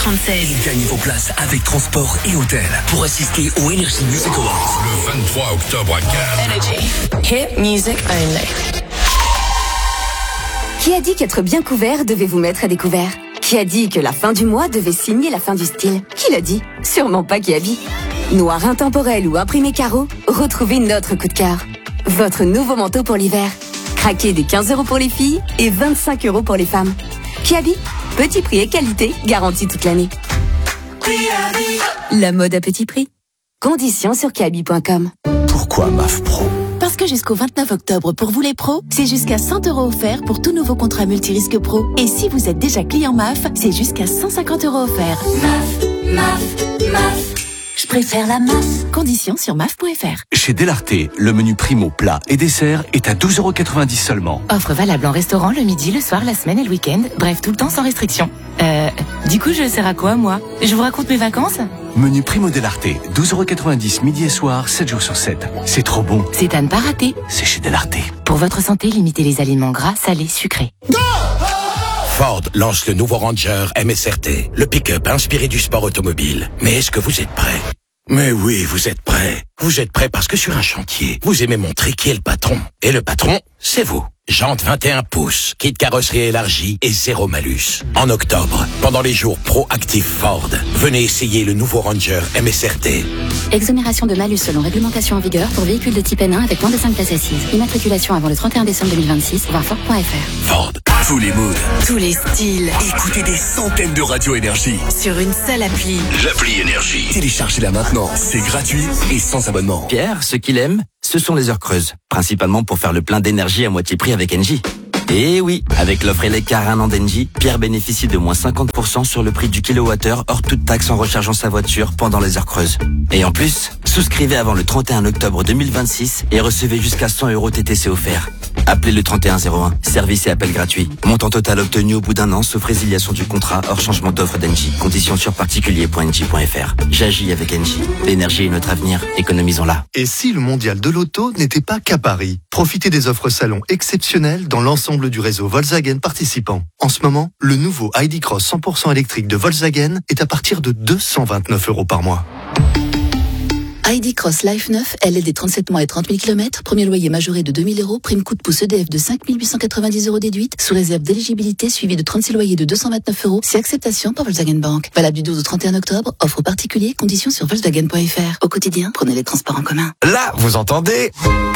36. Gagnez vos places avec transport et hôtel pour assister au Energy Music Awards. Le 23 octobre à Cannes. Energy. Hit music only. Qui a dit qu'être bien couvert devait vous mettre à découvert? Qui a dit que la fin du mois devait signer la fin du style? Qui l'a dit? Sûrement pas Kiabi. Noir intemporel ou imprimé carreau, retrouvez notre coup de cœur. Votre nouveau manteau pour l'hiver. Craquez des 15 € pour les filles et 25 € pour les femmes. Kiabi, petit prix et qualité garantis toute l'année. La mode à petit prix. Conditions sur kiabi.com. Pourquoi MAF Pro? Parce que jusqu'au 29 octobre, pour vous les pros, c'est jusqu'à 100 € offerts pour tout nouveau contrat multirisque pro. Et si vous êtes déjà client MAF, c'est jusqu'à 150 € offerts. MAF. Je préfère la MAF. Conditions sur MAF.fr. Chez Delarté, le menu primo plat et dessert est à 12,90 € seulement. Offre valable en restaurant le midi, le soir, la semaine et le week-end. Bref, tout le temps sans restriction. Du coup, je sers à quoi, moi? Je vous raconte mes vacances? Menu primo Delarté, 12,90 € midi et soir, 7 jours sur 7. C'est trop bon. C'est à ne pas rater. C'est chez Delarté. Pour votre santé, limitez les aliments gras, salés, sucrés. Ford lance le nouveau Ranger MSRT, le pick-up inspiré du sport automobile. Mais est-ce que vous êtes prêts? Mais oui, vous êtes prêts. Vous êtes prêts parce que sur un chantier, vous aimez montrer qui est le patron. Et le patron, c'est vous. Jantes 21 pouces, kit carrosserie élargie et zéro malus. En octobre, pendant les jours Pro-Active Ford, venez essayer le nouveau Ranger MSRT. Exonération de malus selon réglementation en vigueur pour véhicules de type N1 avec moins de 5 places assises. Immatriculation avant le 31 décembre 2026, voir Ford.fr. Ford. Tous les moods, Tous les styles. écoutez des centaines de radios Énergie. Sur une seule appli. L'appli Énergie. Téléchargez-la maintenant, c'est gratuit et sans abonnement. Pierre, ce qu'il aime, ce sont les heures creuses. Principalement pour faire le plein d'énergie à moitié prix avec Engie. Et oui, avec l'offre Eleccar 1 an d'Engie, Pierre bénéficie de moins 50% sur le prix du kilowattheure hors toute taxe en rechargeant sa voiture pendant les heures creuses. Et en plus, souscrivez avant le 31 octobre 2026 et recevez jusqu'à 100 € TTC offerts. Appelez le 3101, service et appel gratuit. Montant total obtenu au bout d'un an, sauf résiliation du contrat, hors changement d'offre d'Engie. Conditions sur particulier.engie.fr. J'agis avec Engie. L'énergie est notre avenir, économisons-la. Et si le mondial de l'auto n'était pas qu'à Paris? Profitez des offres salon exceptionnelles dans l'ensemble du réseau Volkswagen participant. En ce moment, le nouveau ID Cross 100% électrique de Volkswagen est à partir de 229 € par mois. ID Cross Life 9, LLD 37 mois et 30 000 km, premier loyer majoré de 2 000 €, prime coup de pouce EDF de 5 890 € déduite, sous réserve d'éligibilité suivi de 36 loyers de 229 €, si acceptation par Volkswagen Bank. Valable du 12 au 31 octobre, offre particulier, conditions sur Volkswagen.fr. Au quotidien, prenez les transports en commun. Là, vous entendez?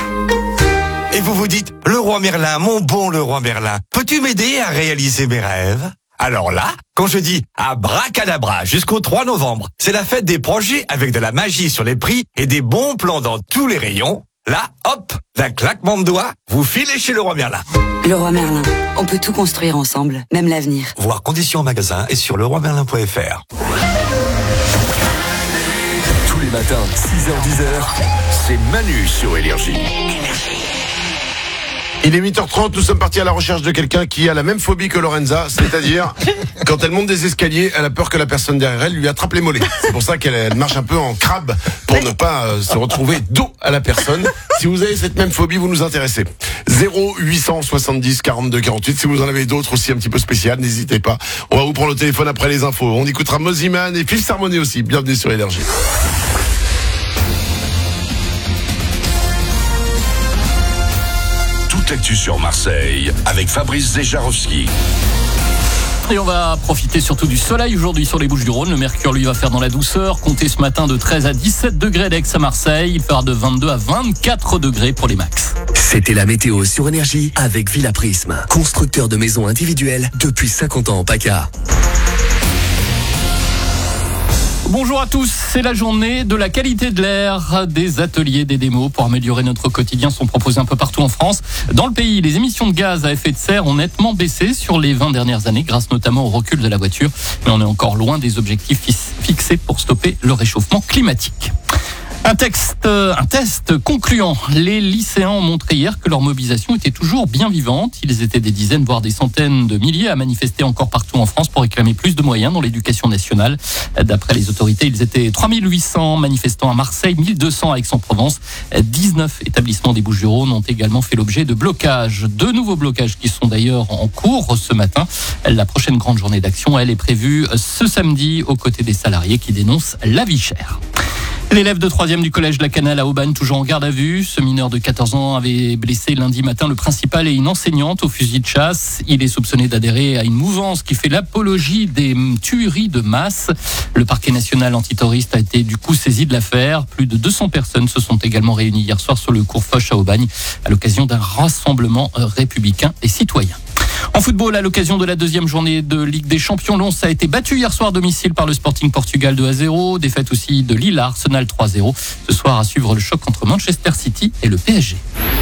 Et vous vous dites, le roi Merlin, mon bon le roi Merlin, peux-tu m'aider à réaliser mes rêves? Alors là, quand je dis abracadabra jusqu'au 3 novembre, c'est la fête des projets avec de la magie sur les prix et des bons plans dans tous les rayons. Là, hop, d'un claquement de doigts, vous filez chez le roi Merlin. Le roi Merlin, on peut tout construire ensemble, même l'avenir. Voir conditions en magasin et sur leroimerlin.fr. Tous les matins, 6h-10h, C'est Manu sur Énergie. Il est 8h30, nous sommes partis à la recherche de quelqu'un qui a la même phobie que Lorenza, c'est-à-dire, quand elle monte des escaliers, elle a peur que la personne derrière elle lui attrape les mollets. C'est pour ça qu'elle marche un peu en crabe, pour ne pas se retrouver dos à la personne. Si vous avez cette même phobie, vous nous intéressez. 0870 42 48, si vous en avez d'autres aussi un petit peu spéciales, n'hésitez pas. On va vous prendre le téléphone après les infos. On écoutera Moziman et Fifth Harmony aussi. Bienvenue sur Énergie. L'actu sur Marseille avec Fabrice Zejarowski. Et on va profiter surtout du soleil aujourd'hui sur les Bouches-du-Rhône. Le mercure, lui, va faire dans la douceur. Comptez ce matin de 13 à 17 degrés d'Aix à Marseille. Il fera de 22 à 24 degrés pour les max. C'était la météo sur Énergie avec Villa Prisme, constructeur de maisons individuelles depuis 50 ans en PACA. Bonjour à tous, c'est la journée de la qualité de l'air. Des ateliers, des démos pour améliorer notre quotidien sont proposés un peu partout en France. Dans le pays, les émissions de gaz à effet de serre ont nettement baissé sur les 20 dernières années, grâce notamment au recul de la voiture. Mais on est encore loin des objectifs fixés pour stopper le réchauffement climatique. Un test concluant. Les lycéens ont montré hier que leur mobilisation était toujours bien vivante. Ils étaient des dizaines, voire des centaines de milliers à manifester encore partout en France pour réclamer plus de moyens dans l'éducation nationale. D'après les autorités, ils étaient 3800 manifestants à Marseille, 1200 à Aix-en-Provence. 19 établissements des Bouches-du-Rhône ont également fait l'objet de blocages. 2 nouveaux blocages qui sont d'ailleurs en cours ce matin. La prochaine grande journée d'action, elle est prévue ce samedi aux côtés des salariés qui dénoncent la vie chère. L'élève de 3e du collège La Canale à Aubagne, toujours en garde à vue. Ce mineur de 14 ans avait blessé lundi matin le principal et une enseignante au fusil de chasse. Il est soupçonné d'adhérer à une mouvance qui fait l'apologie des tueries de masse. Le parquet national antiterroriste a été du coup saisi de l'affaire. Plus de 200 personnes se sont également réunies hier soir sur le cours Foch à Aubagne à l'occasion d'un rassemblement républicain et citoyen. En football, à l'occasion de la 2e journée de Ligue des Champions, Lens a été battu hier soir à domicile par le Sporting Portugal 2-0. Défaite aussi de Lille à Arsenal 3-0. Ce soir, à suivre le choc entre Manchester City et le PSG.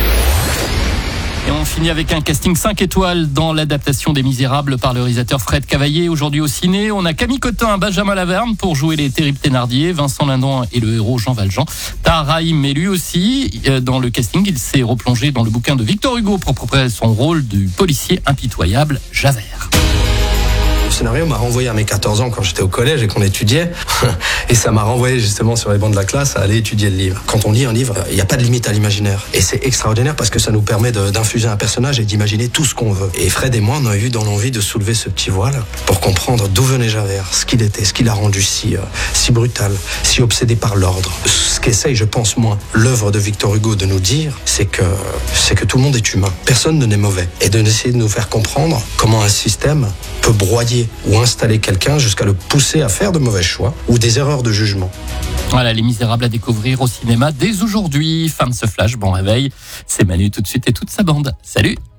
Et on finit avec un casting 5 étoiles dans l'adaptation des Misérables par le réalisateur Fred Cavaillé. Aujourd'hui au ciné, on a Camille Cotin, Benjamin Laverne pour jouer les terribles Thénardier, Vincent Lindon et le héros Jean Valjean. Tahar Rahim, mais lui aussi, dans le casting, il s'est replongé dans le bouquin de Victor Hugo pour préparer son rôle du policier impitoyable Javert. Le scénario m'a renvoyé à mes 14 ans quand j'étais au collège et qu'on étudiait. Et ça m'a renvoyé justement sur les bancs de la classe à aller étudier le livre. Quand on lit un livre, il n'y a pas de limite à l'imaginaire. Et c'est extraordinaire parce que ça nous permet d'infuser un personnage et d'imaginer tout ce qu'on veut. Et Fred et moi, on a eu dans l'envie de soulever ce petit voile pour comprendre d'où venait Javert, ce qu'il était, ce qui l'a rendu si brutal, si obsédé par l'ordre. Ce qu'essaye, je pense, moi, l'œuvre de Victor Hugo de nous dire, c'est que tout le monde est humain. Personne n'est mauvais. Et d'essayer de nous faire comprendre comment un système peut broyer ou installer quelqu'un jusqu'à le pousser à faire de mauvais choix ou des erreurs de jugement. Voilà, Les Misérables à découvrir au cinéma dès aujourd'hui. Fin de ce flash, bon réveil. C'est Manu tout de suite et toute sa bande. Salut!